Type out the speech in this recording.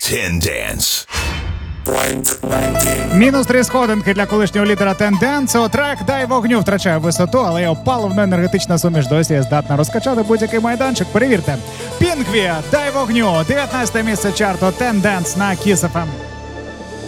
Ten Dance. Мінус 3 сходинки для колишнього лідера Ten Dance. Трек «Дай вогню» втрачає висоту, але його паливно-енергетична суміш досі здатна розкачати будь-який майданчик. Перевірте. Пінкві, «Дай вогню», 19 місце чарту Ten Dance на Kiss FM.